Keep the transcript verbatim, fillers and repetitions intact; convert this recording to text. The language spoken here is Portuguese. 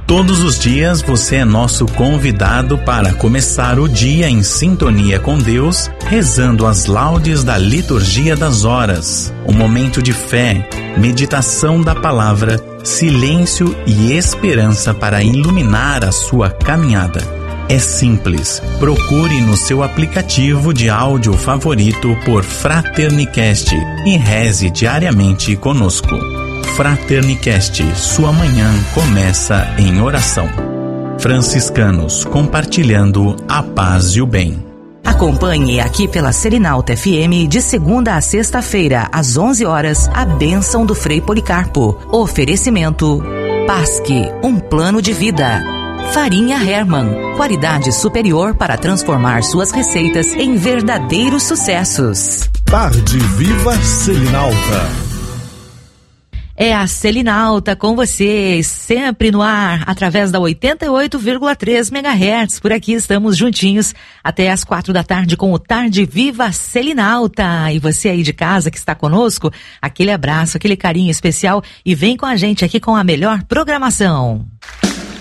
Todos os dias você é nosso convidado para começar o dia em sintonia com Deus, rezando as laudes da liturgia das horas. Um momento de fé, meditação da palavra, silêncio e esperança para iluminar a sua caminhada. É simples. Procure no seu aplicativo de áudio favorito por Fraternicast e reze diariamente conosco. Fraternicast, sua manhã começa em oração. Franciscanos, compartilhando a paz e o bem. Acompanhe aqui pela Selinalta F M de segunda a sexta-feira, às onze horas, a bênção do Frei Policarpo. Oferecimento Pasque, um plano de vida. Farinha Hermann, qualidade superior para transformar suas receitas em verdadeiros sucessos. Tarde Viva Selinalta. É a Selinalta com vocês, sempre no ar, através da oitenta e oito vírgula três megahertz. Por aqui estamos juntinhos até às quatro da tarde com o Tarde Viva Selinalta. E você aí de casa que está conosco, aquele abraço, aquele carinho especial e vem com a gente aqui com a melhor programação.